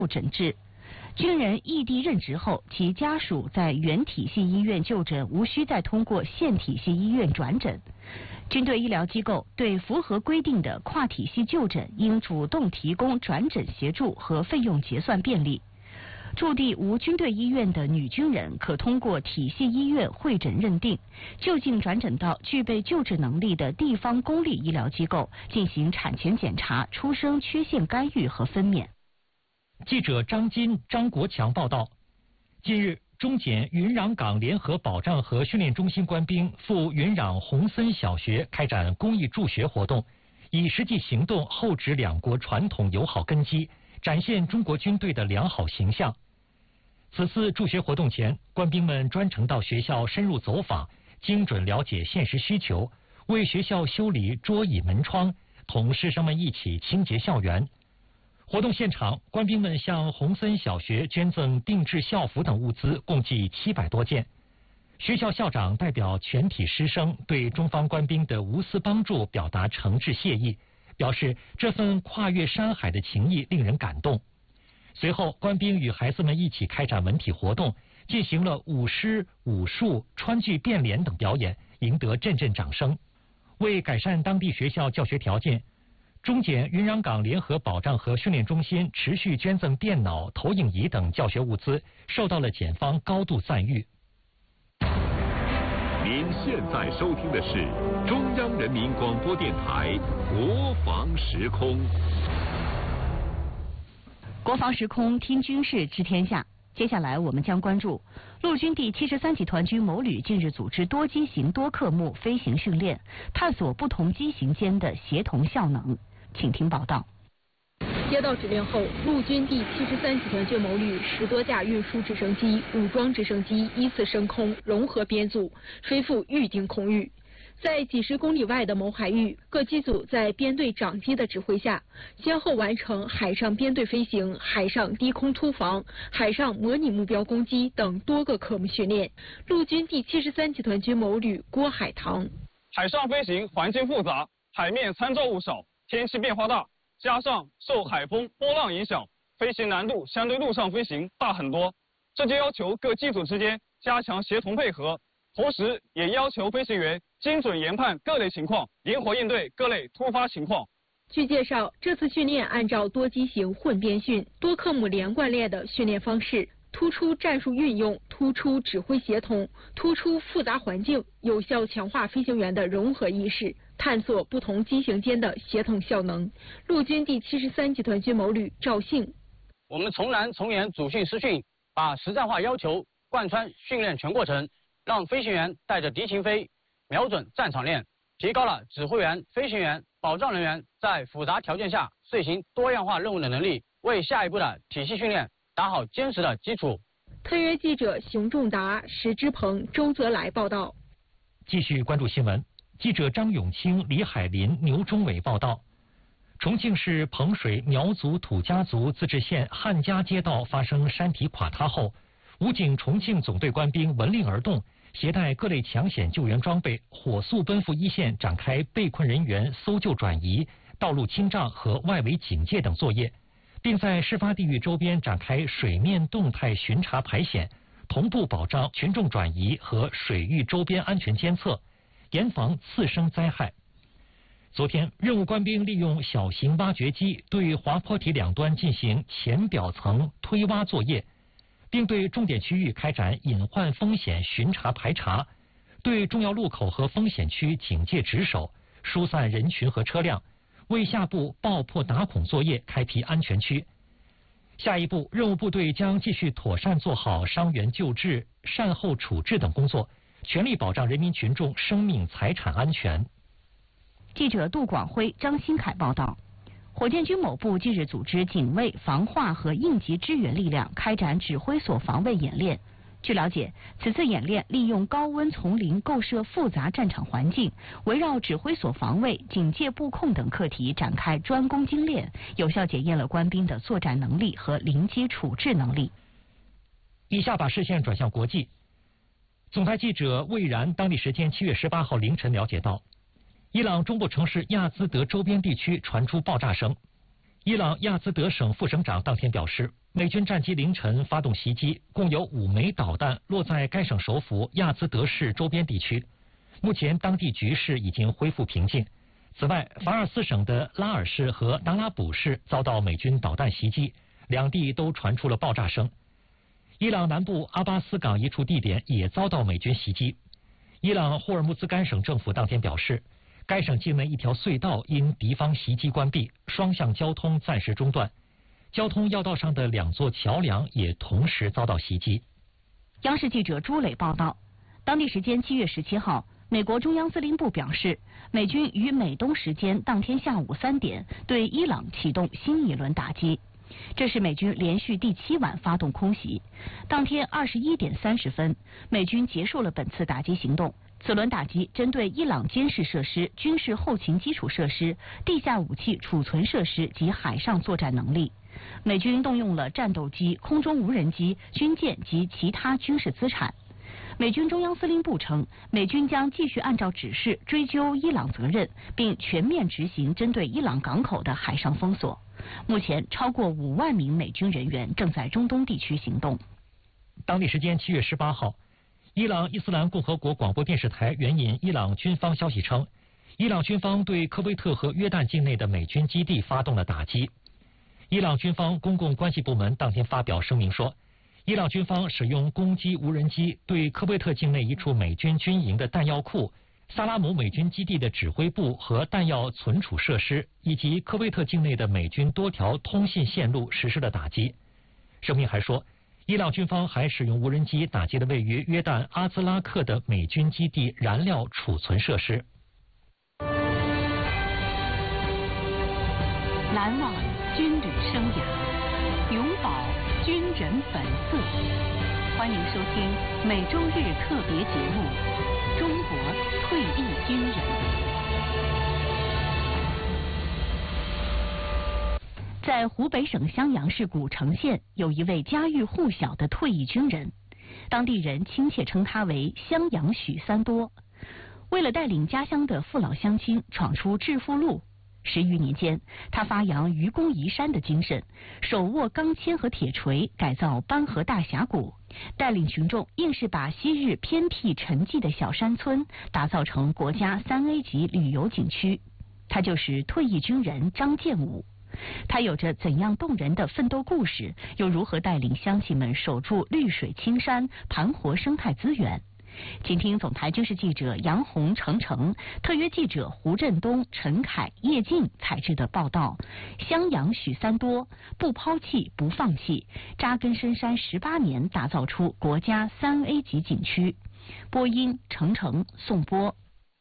诊治。军人异地任职后，其家属在原体系医院就诊，无需再通过县体系医院转诊。军队医疗机构对符合规定的跨体系就诊，应主动提供转诊协助和费用结算便利。驻地无军队医院的女军人，可通过体系医院会诊认定，就近转诊到具备救治能力的地方公立医疗机构进行产前检查、出生缺陷干预和分娩。 记者张金、张国强报道，近日，中检云壤港联合保障和训练中心官兵赴云壤洪森小学开展公益助学活动，以实际行动厚植两国传统友好根基，展现中国军队的良好形象。此次助学活动前，官兵们专程到学校深入走访，精准了解现实需求，为学校修理桌椅门窗，同师生们一起清洁校园。活动现场，官兵们向洪森小学捐赠定制校服等物资，共计700多件。学校校长代表全体师生对中方官兵的无私帮助表达诚挚谢意，表示这份跨越山海的情谊令人感动。随后，官兵与孩子们一起开展文体活动，进行了舞狮、武术、川剧变脸等表演，赢得阵阵掌声。为改善当地学校教学条件，中检云壤港联合保障和训练中心持续捐赠电脑、投影仪等教学物资，受到了检方高度赞誉。 您现在收听的是中央人民广播电台国防时空。 国防时空，听军事知天下。接下来我们将关注陆军第73集团军某旅近日组织多机型多科目飞行训练，探索不同机型间的协同效能。请听报道。 接到指令后，陆军第73集团军某旅10多架运输直升机、武装直升机依次升空，融合编组，飞赴预定空域。在几十公里外的某海域，各机组在编队长机的指挥下，先后完成海上编队飞行、海上低空突防、海上模拟目标攻击等多个科目训练。陆军第73集团军某旅郭海棠： 海上飞行环境复杂，海面参照物少，天气变化大，加上受海风波浪影响，飞行难度相对陆上飞行大很多。这就要求各机组之间加强协同配合，同时也要求飞行员精准研判各类情况，灵活应对各类突发情况。 据介绍，这次训练按照多机型混编训、多科目连贯练的训练方式，突出战术运用，突出指挥协同，突出复杂环境，有效强化飞行员的融合意识，探索不同机型间的协同效能。陆军第73集团军某旅赵信： 我们从难从严主训施训，把实战化要求贯穿训练全过程，让飞行员带着敌情飞，瞄准战场练，提高了指挥员、飞行员、保障人员在复杂条件下遂行多样化任务的能力，为下一步的体系训练打好坚实的基础。 特约记者熊仲达、石之鹏、周泽来报道。 继续关注新闻，记者张永清、李海林、牛忠伟报道。重庆市彭水苗族土家族自治县汉家街道发生山体垮塌后，武警重庆总队官兵闻令而动，携带各类抢险救援装备，火速奔赴一线，展开被困人员搜救转移、道路清障和外围警戒等作业，并在事发地域周边展开水面动态巡查排险，同步保障群众转移和水域周边安全监测，严防次生灾害。昨天，任务官兵利用小型挖掘机对滑坡体两端进行浅表层推挖作业，并对重点区域开展隐患风险巡查排查，对重要路口和风险区警戒值守，疏散人群和车辆，为下步爆破打孔作业开辟安全区。下一步，任务部队将继续妥善做好伤员救治、善后处置等工作，全力保障人民群众生命财产安全。 记者杜广辉、张新凯报道。火箭军某部近日组织警卫、防化和应急支援力量开展指挥所防卫演练。据了解，此次演练利用高温丛林构设复杂战场环境，围绕指挥所防卫、警戒布控等课题展开专攻精练，有效检验了官兵的作战能力和临机处置能力。 以下把视线转向国际。总台记者魏然当地时间7月18号凌晨了解到，伊朗中部城市亚兹德周边地区传出爆炸声。 伊朗亚兹德省副省长当天表示，美军战机凌晨发动袭击，共有5枚导弹落在该省首府亚兹德市周边地区。目前当地局势已经恢复平静。此外，法尔斯省的拉尔市和达拉卜市遭到美军导弹袭击，两地都传出了爆炸声。伊朗南部阿巴斯港一处地点也遭到美军袭击。伊朗霍尔木兹干省政府当天表示，该省境内一条隧道因敌方袭击关闭，双向交通暂时中断。交通要道上的2座桥梁也同时遭到袭击。 央视记者朱磊报道，当地时间7月17号，美国中央司令部表示，美军于美东时间当天下午3点对伊朗启动新一轮打击。这是美军连续第7晚发动空袭。当天21点30分，美军结束了本次打击行动。此轮打击针对伊朗监视设施、军事后勤基础设施、地下武器储存设施及海上作战能力。美军动用了战斗机、空中无人机、军舰及其他军事资产。美军中央司令部称，美军将继续按照指示追究伊朗责任，并全面执行针对伊朗港口的海上封锁。目前，超过5万名美军人员正在中东地区行动。 当地时间7月18号，伊朗伊斯兰共和国广播电视台援引伊朗军方消息称，伊朗军方对科威特和约旦境内的美军基地发动了打击。伊朗军方公共关系部门当天发表声明说，伊朗军方使用攻击无人机对科威特境内一处美军军营的弹药库、萨拉姆美军基地的指挥部和弹药存储设施，以及科威特境内的美军多条通信线路实施了打击。声明还说，伊朗军方还使用无人机打击了位于约旦阿兹拉克的美军基地燃料储存设施。 难忘军旅生涯，永葆军人本色。欢迎收听每周日特别节目《中国退役军人》。在湖北省襄阳市古城县，有一位家喻户晓的退役军人，当地人亲切称他为襄阳许三多。为了带领家乡的父老乡亲闯出致富路，10余年间，他发扬愚公移山的精神，手握钢钎和铁锤，改造班河大峡谷，带领群众硬是把昔日偏僻沉寂的小山村打造成国家3A 级旅游景区。他就是退役军人张建武。他有着怎样动人的奋斗故事，又如何带领乡亲们守住绿水青山，盘活生态资源？请听总台军事记者杨红、程程，特约记者胡振东、陈凯、叶静采制的报道。襄阳许三多不抛弃不放弃，扎根深山18年，打造出国家3A 级景区。播音程程、宋波。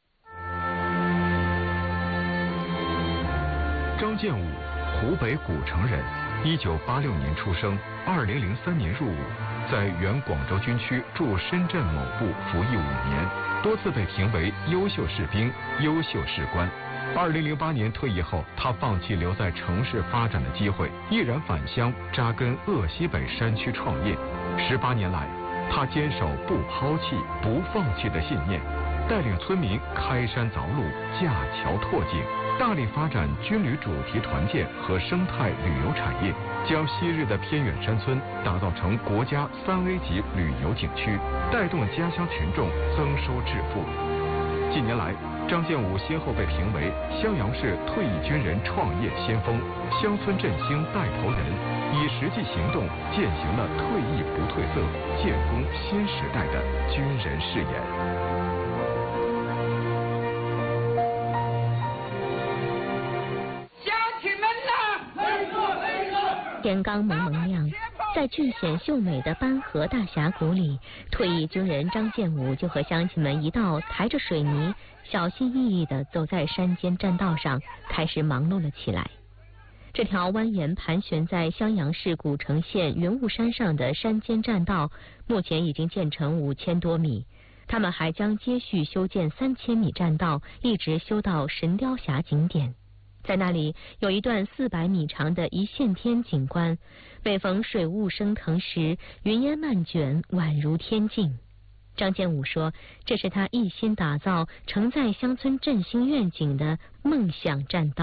张建武，湖北古城人，1986年出生，2003年入伍。在原广州军区驻深圳某部服役5年，多次被评为优秀士兵、优秀士官。2008年退役后，他放弃留在城市发展的机会，毅然返乡扎根鄂西北山区创业。18年来，他坚守不抛弃、不放弃的信念，带领村民开山凿路、架桥拓井，大力发展军旅主题团建和生态旅游产业，将昔日的偏远山村打造成国家3A 级旅游景区，带动家乡群众增收致富。近年来，张建武先后被评为襄阳市退役军人创业先锋、乡村振兴带头人，以实际行动践行了退役不退色、建功新时代的军人誓言。 天刚蒙蒙亮，在巨险秀美的班河大峡谷里，退役军人张建武就和乡亲们一道抬着水泥，小心翼翼地走在山间栈道上，开始忙碌了起来。这条蜿蜒盘旋在襄阳市古城县云雾山上的山间栈道，目前已经建成5000多米。他们还将接续修建3000米栈道，一直修到神雕峡景点。在那里有一段400米长的一线天景观，每逢水雾升腾时，云烟漫卷，宛如天境。张建武说，这是他一心打造承载乡村振兴愿景的梦想栈道。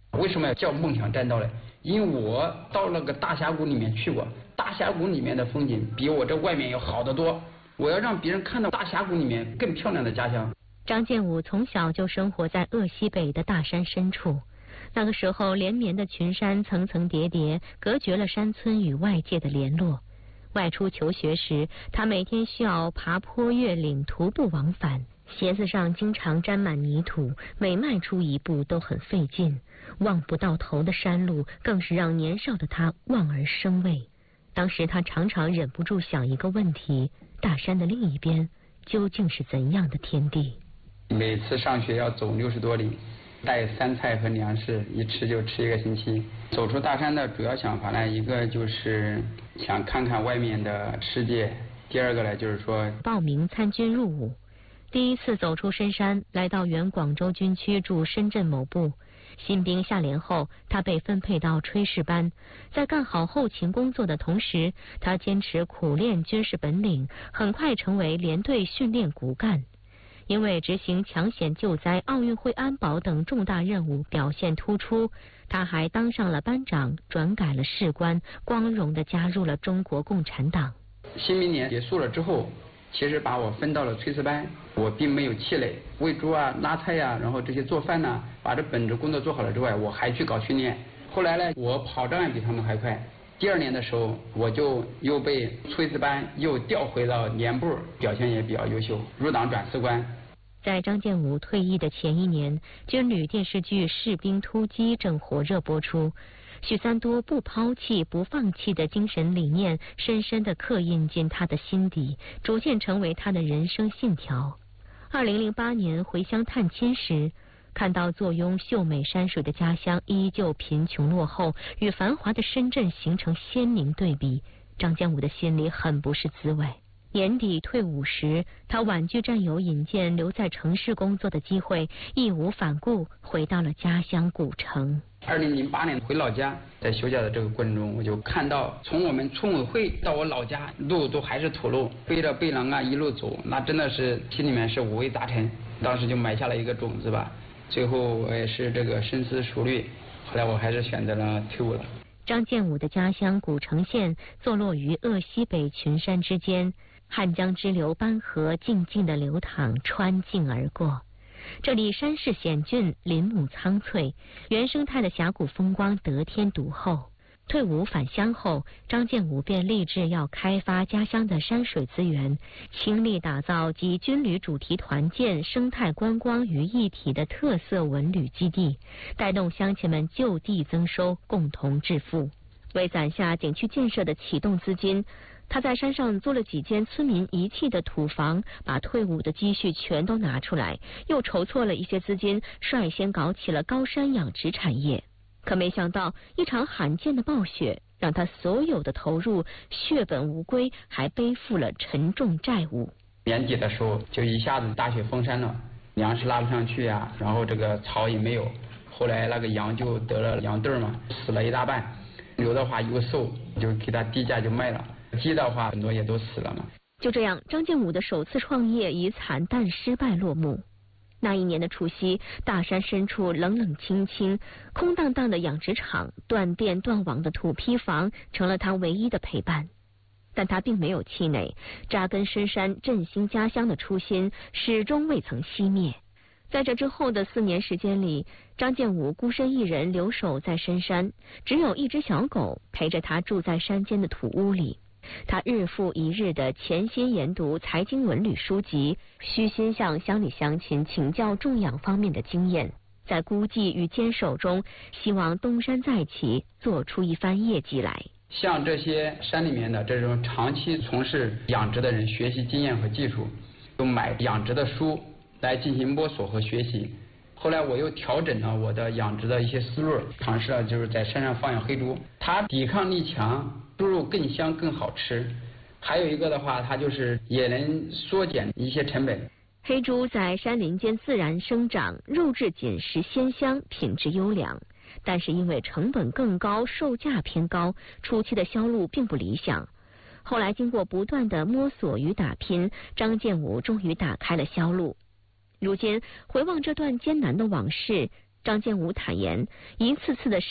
为什么要叫梦想栈道呢？因为我到那个大峡谷里面去过，大峡谷里面的风景比我这外面要好得多。我要让别人看到大峡谷里面更漂亮的家乡。 张建武从小就生活在鄂西北的大山深处，那个时候连绵的群山层层叠叠，隔绝了山村与外界的联络。外出求学时，他每天需要爬坡越岭，徒步往返，鞋子上经常沾满泥土，每迈出一步都很费劲。望不到头的山路更是让年少的他望而生畏。当时他常常忍不住想一个问题：大山的另一边究竟是怎样的天地？ 每次上学要走60多里，带3菜和粮食，一吃就吃1个星期。走出大山的主要想法呢，一个就是想看看外面的世界，第二个呢就是说报名参军入伍。第一次走出深山，来到原广州军区驻深圳某部。新兵下连后，他被分配到炊事班，在干好后勤工作的同时，他坚持苦练军事本领，很快成为连队训练骨干。因为执行抢险救灾、奥运会安保等重大任务表现突出，他还当上了班长，转改了士官，光荣地加入了中国共产党。 新兵年结束了之后，其实把我分到了炊事班，我并没有气馁，喂猪啊、拉菜呀，然后这些做饭呐，把这本职工作做好了之外，我还去搞训练。后来呢，我跑障碍比他们还快。第2年的时候，我就又被炊事班又调回到连部，表现也比较优秀，入党转士官。 在张建武退役的前1年，军旅电视剧《士兵突击》正火热播出。许三多不抛弃、不放弃的精神理念，深深地刻印进他的心底，逐渐成为他的人生信条。2008年回乡探亲时，看到坐拥秀美山水的家乡依旧贫穷落后，与繁华的深圳形成鲜明对比，张建武的心里很不是滋味。年底退伍时，他婉拒战友引荐留在城市工作的机会，义无反顾回到了家乡古城。 2008年回老家，在休假的这个过程中，我就看到从我们村委会到我老家，路都还是土路，背着背囊啊一路走，那真的是心里面是五味杂陈。当时就埋下了一个种子吧。最后我也是这个深思熟虑，后来我还是选择了退伍了。 张建武的家乡古城县坐落于鄂西北群山之间，汉江支流班河静静地流淌，穿境而过。这里山势险峻，林木苍翠，原生态的峡谷风光得天独厚。退伍返乡后，张建武便立志要开发家乡的山水资源，倾力打造集军旅主题团建、生态观光于一体的特色文旅基地，带动乡亲们就地增收，共同致富。为攒下景区建设的启动资金，他在山上租了几间村民遗弃的土房，把退伍的积蓄全都拿出来，又筹措了一些资金，率先搞起了高山养殖产业。可没想到，一场罕见的暴雪让他所有的投入血本无归，还背负了沉重债务。 年底的时候，就一下子大雪封山了，粮食拉不上去呀，然后这个草也没有。后来那个羊就得了羊痘嘛，死了一大半。牛的话又瘦，就给它低价就卖了。鸡的话很多也都死了嘛。 就这样，张建武的首次创业以惨淡失败落幕。那一年的除夕，大山深处冷冷清清，空荡荡的养殖场、断电断网的土坯房成了他唯一的陪伴。但他并没有气馁，扎根深山、振兴家乡的初心始终未曾熄灭。在这之后的4年时间里，张建武孤身一人留守在深山，只有一只小狗陪着他住在山间的土屋里。他日复一日的潜心研读财经文旅书籍，虚心向乡里乡亲请教种养方面的经验，在孤寂与坚守中，希望东山再起，做出一番业绩来。 向这些山里面的这种长期从事养殖的人学习经验和技术，就买养殖的书来进行摸索和学习。后来我又调整了我的养殖的一些思路，尝试了就是在山上放养黑猪，它抵抗力强，猪肉更香更好吃。还有一个的话，它就是也能缩减一些成本。 黑猪在山林间自然生长，肉质紧实鲜香，品质优良。但是因为成本更高，售价偏高，初期的销路并不理想。后来经过不断的摸索与打拼，张建武终于打开了销路。如今回望这段艰难的往事， 张建武坦言，一次次的